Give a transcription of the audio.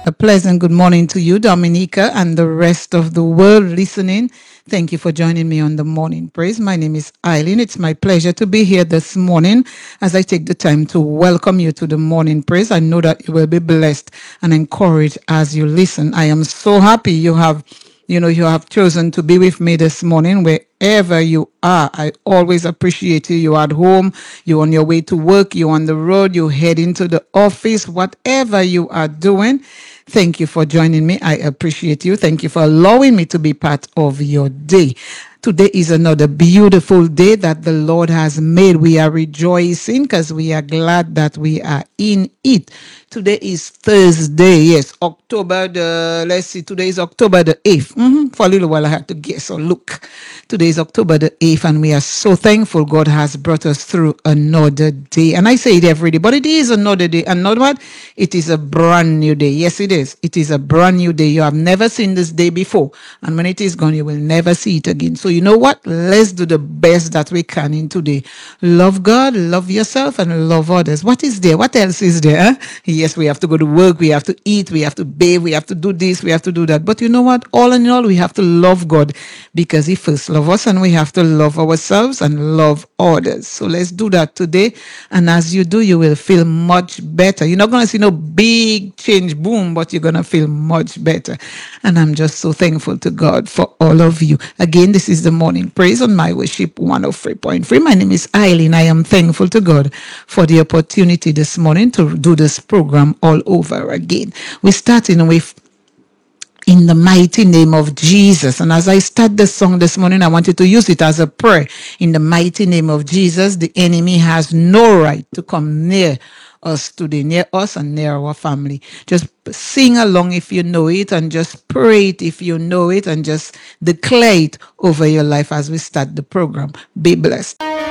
A pleasant good morning to you, Dominica, and the rest of the world listening. Thank you for joining me on the morning praise. My name is Eileen. It's my pleasure to be here this morning as I take the time to welcome you to the morning praise. I know that you will be blessed and encouraged as you listen. I am so happy you have chosen to be with me this morning wherever you are. I always appreciate you. You're at home, you're on your way to work, you're on the road, you head into the office, whatever you are doing. Thank you for joining me. I appreciate you. Thank you for allowing me to be part of your day. Today is another beautiful day that the Lord has made. We are rejoicing because we are glad that we are in it. Today is Thursday. Yes, today is October the 8th. For a little while I had to guess or look. Today is October the 8th, and we are so thankful God has brought us through another day. And I say it every day, but it is another day. And not what? It is a brand new day. Yes, it is. It is a brand new day. You have never seen this day before. And when it is gone, you will never see it again. So you know what? Let's do the best that we can in today. Love God, love yourself, and love others. What is there? What else is there? Yes, we have to go to work, we have to eat, we have to bathe, we have to do this, we have to do that. But you know what? All in all, we have to love God because He first loved us, and we have to love ourselves and love others. So let's do that today. And as you do, you will feel much better. You're not going to see no big change, boom, but you're going to feel much better. And I'm just so thankful to God for all of you. Again, this is the morning praise on My Worship 103.3. My name is Eileen. I am thankful to God for the opportunity this morning to do this program all over again. We're starting with in the mighty name of Jesus. And as I start the song this morning, I want you to use it as a prayer. In the mighty name of Jesus, the enemy has no right to come near us today, near us and near our family. Just sing along if you know it, and just pray it if you know it, and just declare it over your life as we start the program. Be blessed.